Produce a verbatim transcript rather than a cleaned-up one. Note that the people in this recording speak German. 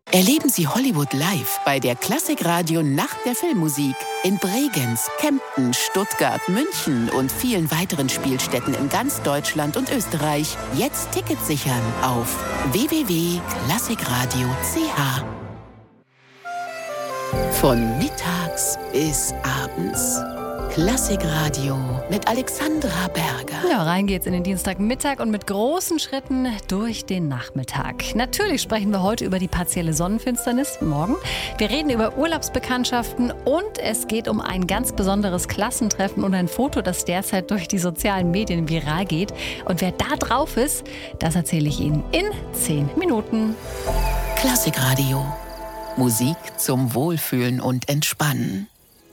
Erleben Sie Hollywood live bei der Klassikradio Nacht der Filmmusik in Bregenz, Kempten, Stuttgart, München und vielen weiteren Spielstätten in ganz Deutschland und Österreich. Jetzt Tickets sichern auf w w w punkt klassikradio punkt c h. Von mittags bis abends. Klassikradio mit Alexandra Berger. Ja, rein geht's in den Dienstagmittag und mit großen Schritten durch den Nachmittag. Natürlich sprechen wir heute über die partielle Sonnenfinsternis morgen. Wir reden über Urlaubsbekanntschaften und es geht um ein ganz besonderes Klassentreffen und ein Foto, das derzeit durch die sozialen Medien viral geht. Und wer da drauf ist, das erzähle ich Ihnen in zehn Minuten. Klassikradio. Musik zum Wohlfühlen und Entspannen.